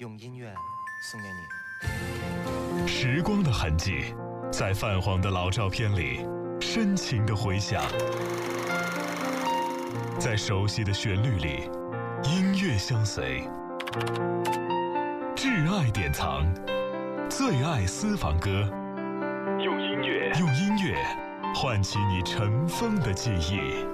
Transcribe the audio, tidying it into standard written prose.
用音乐送给你。 时光的痕迹，在泛黄的老照片里深情地回响，在熟悉的旋律里，音乐相随。挚爱典藏，最爱私房歌，用音乐唤起你尘封的记忆。